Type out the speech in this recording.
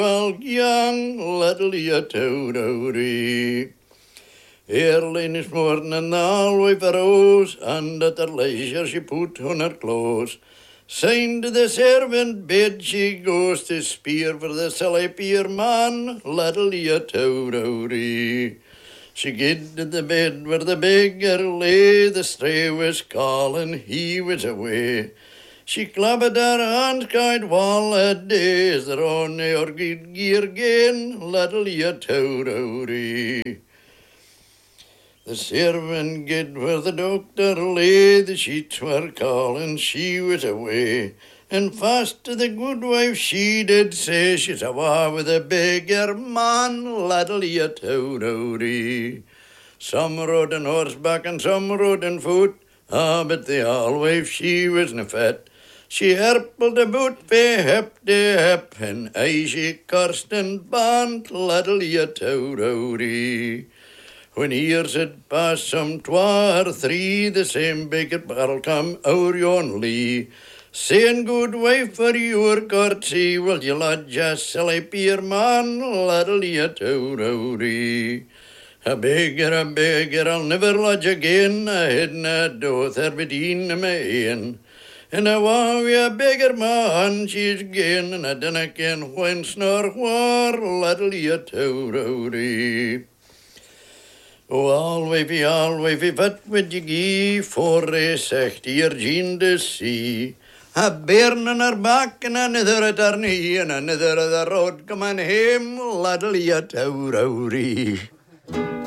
Well, young little Tootie. Early this morning always arose, and at her leisure she put on her clothes. Signed to the servant bed she goes to spear for the silly peer man, little Tootie. She get to the bed where the beggar lay, the stray was calling, he was away. She clapped her hands, cried, "Wall a days, they're on your good gear again, little Tootie." The servant get where the doctor lay, the sheets were calling, she was away. And fast to the good wife she did say, she's awa with a beggar man, little Tootie. Some rode on horseback and some rode on foot, but the always she wasna fit. She herpled about fae hip to hip, and aye she cursed and banned, little Tootie. When years had passed some 2 or 3, the same beggar barrel come o'er yon lea, saying, "Good wife, for your courtesy, will you lodge a silly peer man, little Tootie?" A beggar, I'll never lodge again, I hadna doth her bedeen my ain. And I want a beggar man, she's gane, and I dinna ken whence nor where, little Tootie. Oh, all wavy, what would you gie for a sechty your jean to see? A bairn on her back and another at her knee, and another at the road coming home, little Tootie.